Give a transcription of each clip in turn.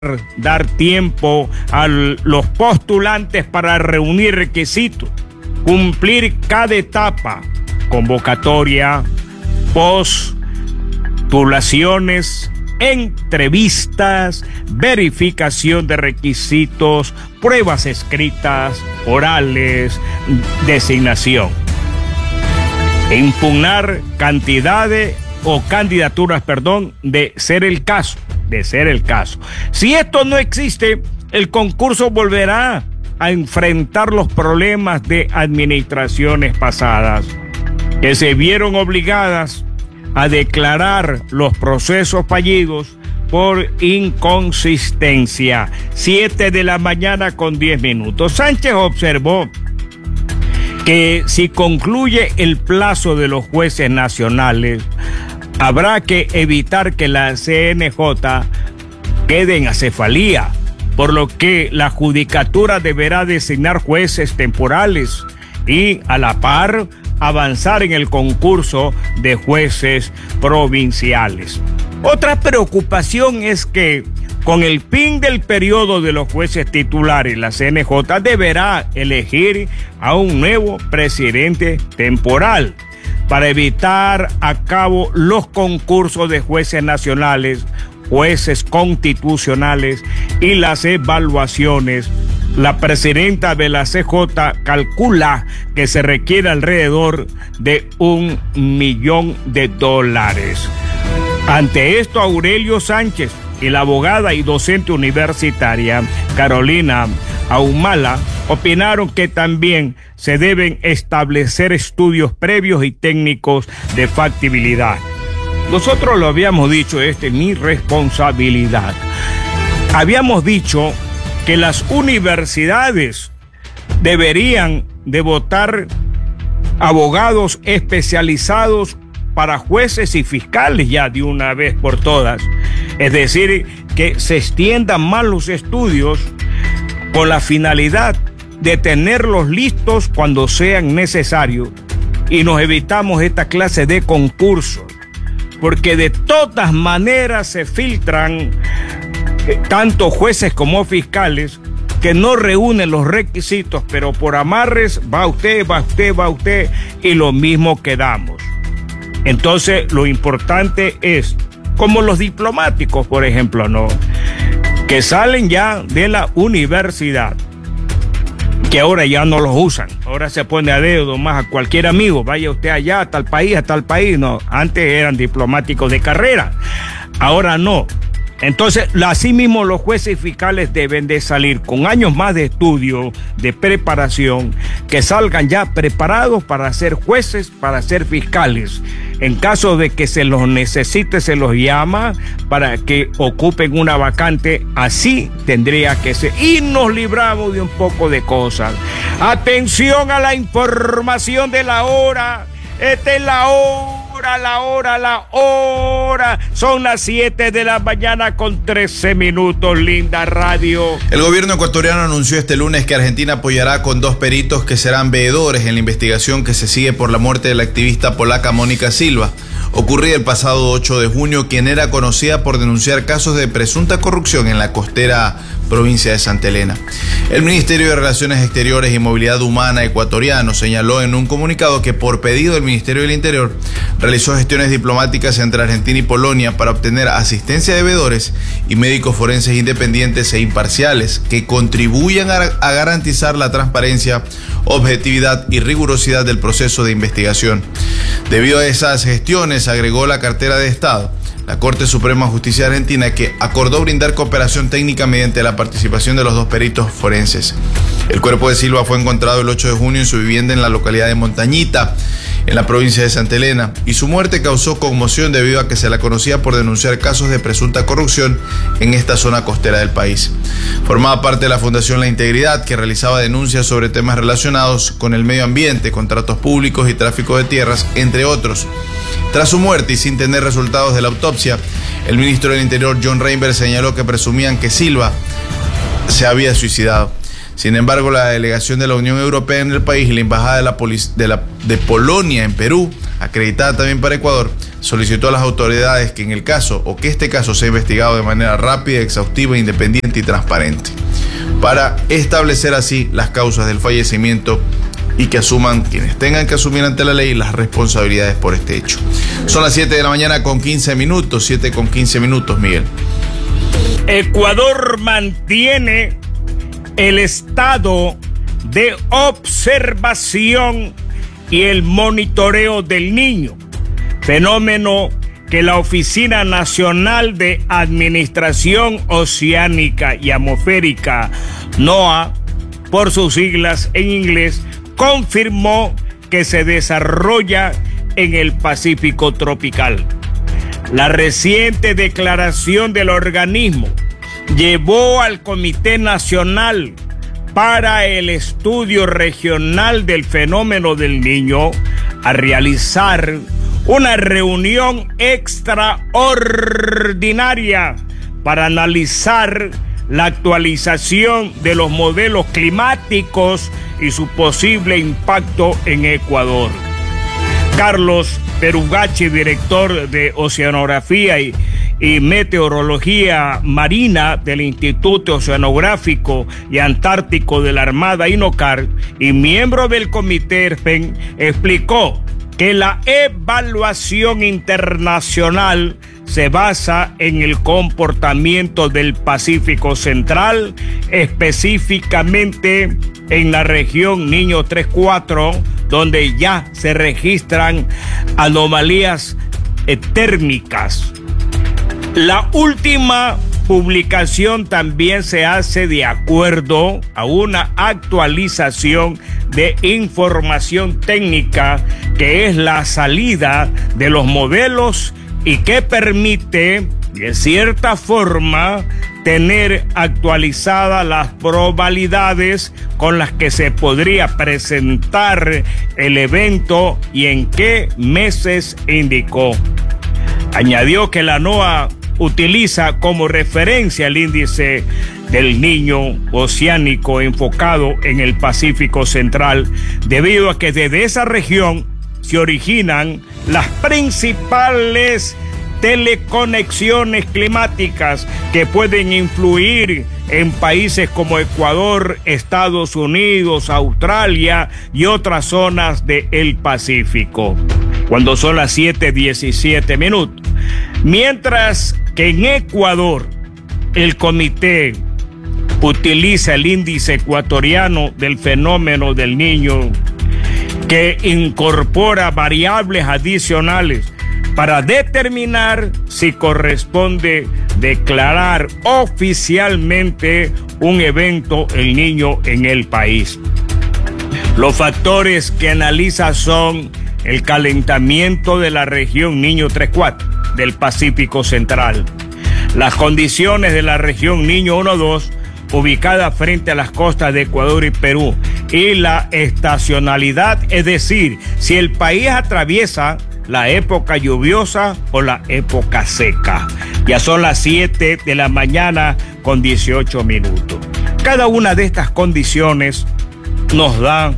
dar tiempo a los postulantes para reunir requisitos, cumplir cada etapa, convocatoria, postulaciones, entrevistas, verificación de requisitos, pruebas escritas, orales, designación. Impugnar candidaturas, de ser el caso. Si esto no existe, el concurso volverá a enfrentar los problemas de administraciones pasadas, que se vieron obligadas a declarar los procesos fallidos por inconsistencia. 7:10 a.m. Sánchez observó que si concluye el plazo de los jueces nacionales, habrá que evitar que la CNJ quede en acefalía, por lo que la judicatura deberá designar jueces temporales y, a la par, avanzar en el concurso de jueces provinciales. Otra preocupación es que, con el fin del periodo de los jueces titulares, la CNJ deberá elegir a un nuevo presidente temporal para evitar a cabo los concursos de jueces nacionales, jueces constitucionales y las evaluaciones. La presidenta de la CJ calcula que se requiere alrededor de $1 millón. Ante esto, Aurelio Sánchez y la abogada y docente universitaria Carolina Ahumada opinaron que también se deben establecer estudios previos y técnicos de factibilidad. Nosotros lo habíamos dicho, es mi responsabilidad. Habíamos dicho que las universidades deberían de votar abogados especializados para jueces y fiscales ya de una vez por todas. Es decir, que se extiendan más los estudios con la finalidad de tenerlos listos cuando sean necesarios y nos evitamos esta clase de concursos, porque de todas maneras se filtran tanto jueces como fiscales que no reúnen los requisitos, pero por amarres va usted y lo mismo quedamos. Entonces lo importante es, como los diplomáticos, por ejemplo, ¿no?, que salen ya de la universidad, que ahora ya no los usan, ahora se pone a dedo más a cualquier amigo, vaya usted allá a tal país, no, antes eran diplomáticos de carrera, ahora no. Entonces, así mismo los jueces fiscales deben de salir con años más de estudio, de preparación, que salgan ya preparados para ser jueces, para ser fiscales. En caso de que se los necesite, se los llama para que ocupen una vacante. Así tendría que ser. Y nos libramos de un poco de cosas. Atención a la información de la hora. Esta es la hora. Son las 7:13 a.m, linda radio. El gobierno ecuatoriano anunció este lunes que Argentina apoyará con 2 peritos que serán veedores en la investigación que se sigue por la muerte de la activista polaca Mónica Silva, ocurrida el pasado 8 de junio, quien era conocida por denunciar casos de presunta corrupción en la costera provincia de Santa Elena. El Ministerio de Relaciones Exteriores y Movilidad Humana ecuatoriano señaló en un comunicado que, por pedido del Ministerio del Interior, realizó gestiones diplomáticas entre Argentina y Polonia para obtener asistencia de veedores y médicos forenses independientes e imparciales que contribuyan a garantizar la transparencia, objetividad y rigurosidad del proceso de investigación. Debido a esas gestiones, agregó la cartera de Estado, la Corte Suprema de Justicia de Argentina, que acordó brindar cooperación técnica mediante la participación de los 2 peritos forenses. El cuerpo de Silva fue encontrado el 8 de junio en su vivienda en la localidad de Montañita, en la provincia de Santa Elena, y su muerte causó conmoción debido a que se la conocía por denunciar casos de presunta corrupción en esta zona costera del país. Formaba parte de la Fundación La Integridad, que realizaba denuncias sobre temas relacionados con el medio ambiente, contratos públicos y tráfico de tierras, entre otros. Tras su muerte y sin tener resultados de la autopsia, el ministro del Interior, John Reinberg, señaló que presumían que Silva se había suicidado. Sin embargo, la delegación de la Unión Europea en el país y la embajada de Polonia en Perú, acreditada también para Ecuador, solicitó a las autoridades que este caso sea investigado de manera rápida, exhaustiva, independiente y transparente, para establecer así las causas del fallecimiento y que asuman quienes tengan que asumir ante la ley las responsabilidades por este hecho. Son las 7 de la mañana con 15 minutos, 7 con 15 minutos, Miguel. Ecuador mantiene el estado de observación y el monitoreo del niño, fenómeno que la Oficina Nacional de Administración Oceánica y Atmosférica, NOAA, por sus siglas en inglés, confirmó que se desarrolla en el Pacífico tropical. La reciente declaración del organismo llevó al Comité Nacional para el Estudio Regional del Fenómeno del Niño a realizar una reunión extraordinaria para analizar la actualización de los modelos climáticos y su posible impacto en Ecuador. Carlos Perugachi, director de Oceanografía y Meteorología Marina del Instituto Oceanográfico y Antártico de la Armada INOCAR y miembro del Comité ERPEN, explicó que la evaluación internacional se basa en el comportamiento del Pacífico Central, específicamente en la región Niño 3-4, donde ya se registran anomalías térmicas. La última publicación también se hace de acuerdo a una actualización de información técnica que es la salida de los modelos y que permite, de cierta forma, tener actualizadas las probabilidades con las que se podría presentar el evento y en qué meses, indicó. Añadió que la NOAA utiliza como referencia el índice del niño oceánico enfocado en el Pacífico Central, debido a que desde esa región se originan las principales teleconexiones climáticas que pueden influir en países como Ecuador, Estados Unidos, Australia y otras zonas del Pacífico. Cuando son las 7:17 minutos. Mientras que en Ecuador el comité utiliza el índice ecuatoriano del fenómeno del niño, que incorpora variables adicionales para determinar si corresponde declarar oficialmente un evento El Niño en el país. Los factores que analiza son el calentamiento de la región Niño 3-4 del Pacífico Central, las condiciones de la región Niño 1-2 ubicada frente a las costas de Ecuador y Perú, y la estacionalidad, es decir, si el país atraviesa la época lluviosa o la época seca. Ya son las 7 de la mañana con 18 minutos. Cada una de estas condiciones nos da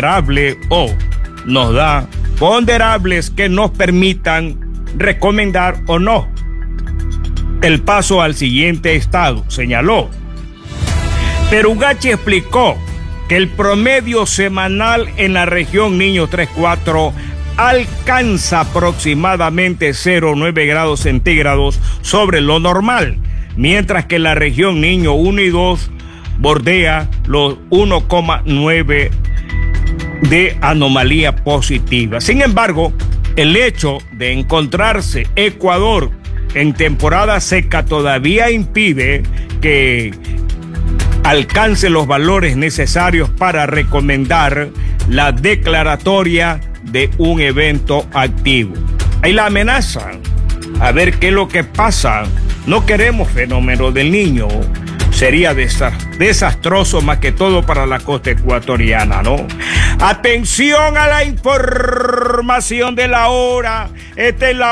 ponderables que nos permitan recomendar o no el paso al siguiente estado, señaló. Perugachi explicó que el promedio semanal en la región Niño 3-4 alcanza aproximadamente 0,9 grados centígrados sobre lo normal, mientras que la región Niño 1 y 2 bordea los 1,9 de anomalía positiva. Sin embargo, el hecho de encontrarse Ecuador en temporada seca todavía impide que alcance los valores necesarios para recomendar la declaratoria de un evento activo. Ahí la amenaza. A ver qué es lo que pasa. No queremos fenómeno del niño. sería desastroso más que todo para la costa ecuatoriana, ¿no? Atención a la información de la hora. Esta es la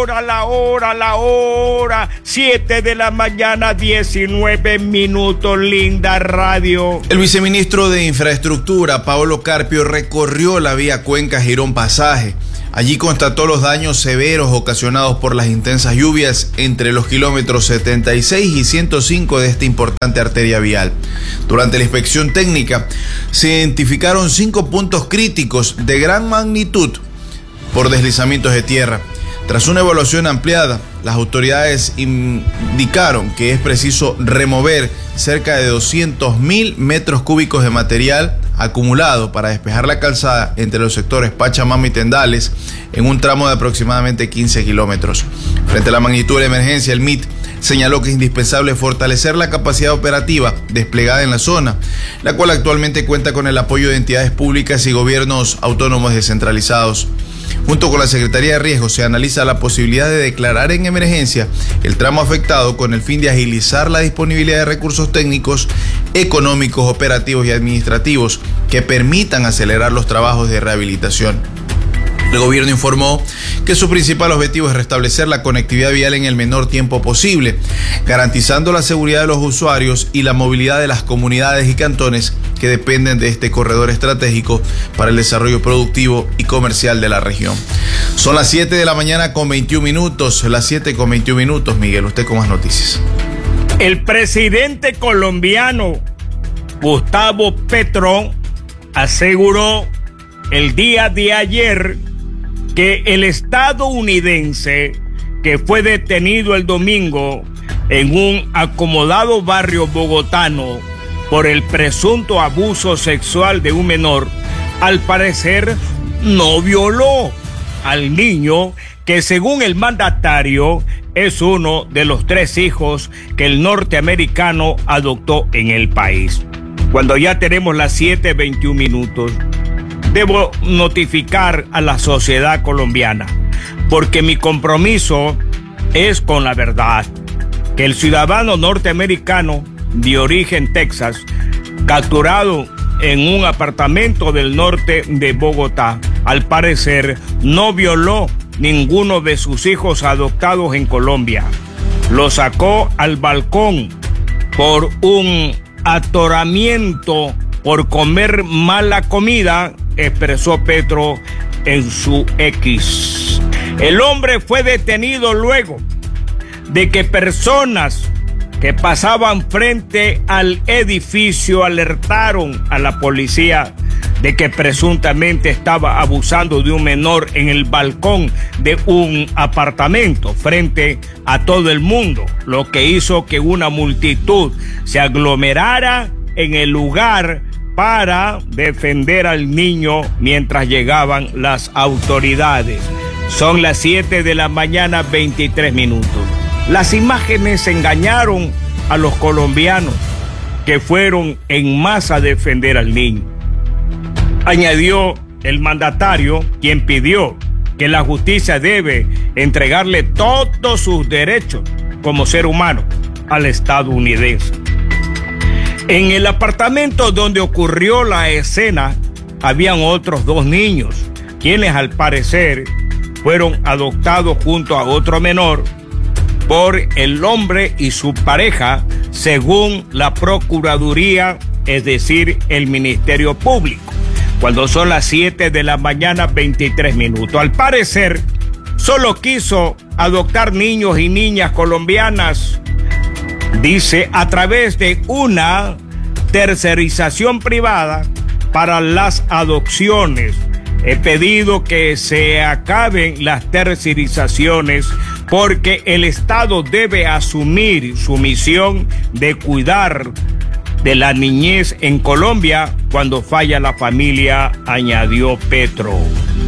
hora, 7 de la mañana, 19 minutos, linda radio. El viceministro de Infraestructura, Paolo Carpio, recorrió la vía Cuenca Girón Pasaje. Allí constató los daños severos ocasionados por las intensas lluvias entre los kilómetros 76 y 105 de esta importante arteria vial. Durante la inspección técnica se identificaron 5 puntos críticos de gran magnitud por deslizamientos de tierra. Tras una evaluación ampliada, las autoridades indicaron que es preciso remover cerca de 200.000 metros cúbicos de material acumulado para despejar la calzada entre los sectores Pachamama y Tendales en un tramo de aproximadamente 15 kilómetros. Frente a la magnitud de la emergencia, el MIT señaló que es indispensable fortalecer la capacidad operativa desplegada en la zona, la cual actualmente cuenta con el apoyo de entidades públicas y gobiernos autónomos descentralizados. Junto con la Secretaría de Riesgos se analiza la posibilidad de declarar en emergencia el tramo afectado con el fin de agilizar la disponibilidad de recursos técnicos, económicos, operativos y administrativos que permitan acelerar los trabajos de rehabilitación. El gobierno informó que su principal objetivo es restablecer la conectividad vial en el menor tiempo posible, garantizando la seguridad de los usuarios y la movilidad de las comunidades y cantones que dependen de este corredor estratégico para el desarrollo productivo y comercial de la región. Son las 7 de la mañana con 21 minutos, las 7 con 21 minutos. Miguel, usted con más noticias. El presidente colombiano Gustavo Petro aseguró el día de ayer que el estadounidense que fue detenido el domingo en un acomodado barrio bogotano por el presunto abuso sexual de un menor, al parecer no violó al niño que, según el mandatario, es uno de los 3 hijos que el norteamericano adoptó en el país. Cuando ya tenemos las 7:21 minutos, debo notificar a la sociedad colombiana, porque mi compromiso es con la verdad, que el ciudadano norteamericano de origen Texas, capturado en un apartamento del norte de Bogotá, al parecer no violó ninguno de sus hijos adoptados en Colombia. Lo sacó al balcón por un atoramiento por comer mala comida, expresó Petro en su X. El hombre fue detenido luego de que personas que pasaban frente al edificio alertaron a la policía de que presuntamente estaba abusando de un menor en el balcón de un apartamento frente a todo el mundo, lo que hizo que una multitud se aglomerara en el lugar para defender al niño mientras llegaban las autoridades. Son las 7 de la mañana, 23 minutos. Las imágenes engañaron a los colombianos que fueron en masa a defender al niño. Añadió el mandatario, quien pidió que la justicia debe entregarle todos sus derechos como ser humano al estadounidense. En el apartamento donde ocurrió la escena habían otros 2 niños, quienes al parecer fueron adoptados junto a otro menor por el hombre y su pareja, según la Procuraduría, es decir, el Ministerio Público, cuando son las 7 de la mañana, 23 minutos. Al parecer, solo quiso adoptar niños y niñas colombianas, dice, a través de una tercerización privada para las adopciones. He pedido que se acaben las tercerizaciones porque el Estado debe asumir su misión de cuidar de la niñez en Colombia cuando falla la familia, añadió Petro.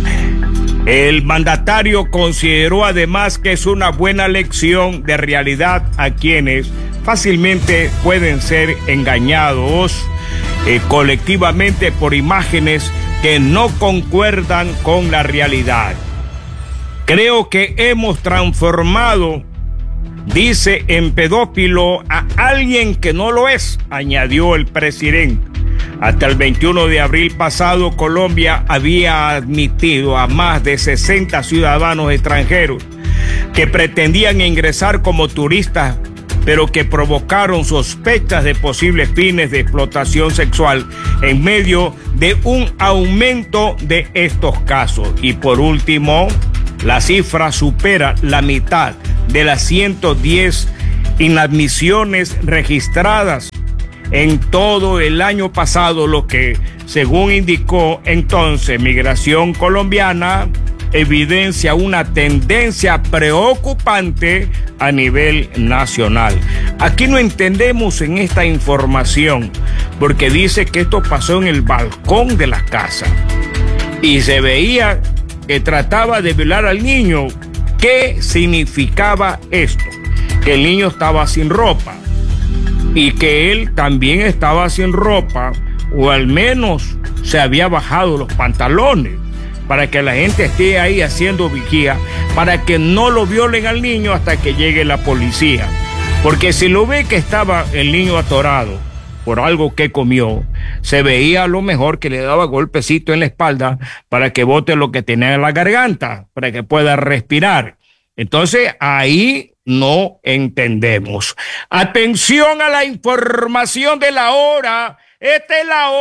El mandatario consideró además que es una buena lección de realidad a quienes fácilmente pueden ser engañados colectivamente por imágenes que no concuerdan con la realidad. Creo que hemos transformado dice en pedófilo a alguien que no lo es, añadió el presidente. Hasta el 21 de abril pasado, Colombia había admitido a más de 60 ciudadanos extranjeros que pretendían ingresar como turistas, pero que provocaron sospechas de posibles fines de explotación sexual en medio de un aumento de estos casos. Y por último, la cifra supera la mitad de las 110 inadmisiones registradas en todo el año pasado, lo que, según indicó entonces Migración Colombiana, evidencia una tendencia preocupante a nivel nacional. Aquí no entendemos en esta información, porque dice que esto pasó en el balcón de la casa y se veía que trataba de violar al niño. ¿Qué significaba esto? Que el niño estaba sin ropa y que él también estaba sin ropa, o al menos se había bajado los pantalones, para que la gente esté ahí haciendo vigía, para que no lo violen al niño hasta que llegue la policía. Porque si lo ve que estaba el niño atorado por algo que comió, se veía a lo mejor que le daba golpecito en la espalda para que bote lo que tenía en la garganta, para que pueda respirar. Entonces ahí no entendemos. Atención a la información de la hora. Esta es la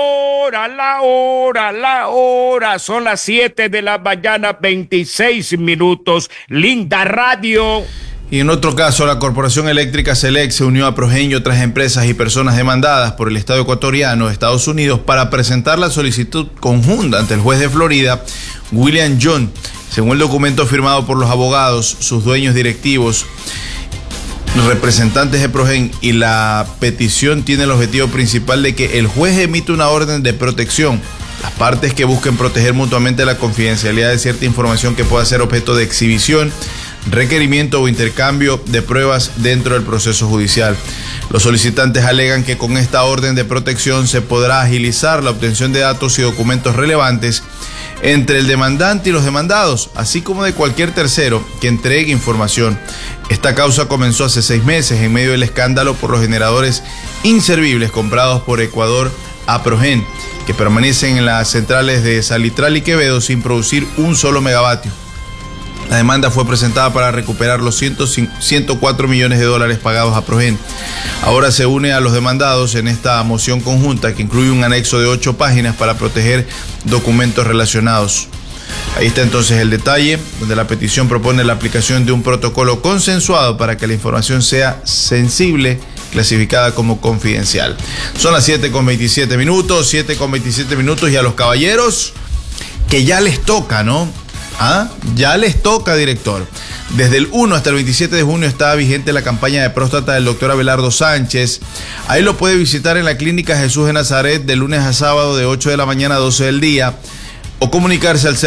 hora. Son las 7 de la mañana, 26 minutos. Linda radio. Y en otro caso, la Corporación Eléctrica Select se unió a Progen y otras empresas y personas demandadas por el Estado ecuatoriano de Estados Unidos para presentar la solicitud conjunta ante el juez de Florida, William John. Según el documento firmado por los abogados, sus dueños directivos, representantes de Progen, y la petición tiene el objetivo principal de que el juez emita una orden de protección. Las partes que busquen proteger mutuamente la confidencialidad de cierta información que pueda ser objeto de exhibición, requerimiento o intercambio de pruebas dentro del proceso judicial. Los solicitantes alegan que con esta orden de protección se podrá agilizar la obtención de datos y documentos relevantes entre el demandante y los demandados, así como de cualquier tercero que entregue información. Esta causa comenzó hace 6 meses en medio del escándalo por los generadores inservibles comprados por Ecuador a Progen, que permanecen en las centrales de Salitral y Quevedo sin producir un solo megavatio. La demanda fue presentada para recuperar los 104 millones de dólares pagados a Progen. Ahora se une a los demandados en esta moción conjunta que incluye un anexo de 8 páginas para proteger documentos relacionados. Ahí está entonces el detalle, donde la petición propone la aplicación de un protocolo consensuado para que la información sea sensible, clasificada como confidencial. Son las 7:27 minutos, 7:27 minutos, y a los caballeros que ya les toca, ¿no? Ya les toca, director. Desde el 1 hasta el 27 de junio está vigente la campaña de próstata del doctor Abelardo Sánchez. Ahí lo puede visitar en la Clínica Jesús de Nazaret de lunes a sábado de 8 de la mañana a 12 del día, o comunicarse al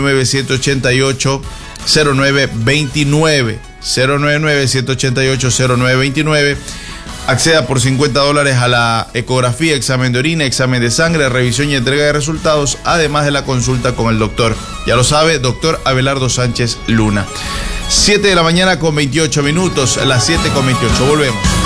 099-788-0929, 099-788-0929. Acceda por $50 a la ecografía, examen de orina, examen de sangre, revisión y entrega de resultados, además de la consulta con el doctor. Ya lo sabe, doctor Abelardo Sánchez Luna. 7 de la mañana con 28 minutos, a las 7:28. Volvemos.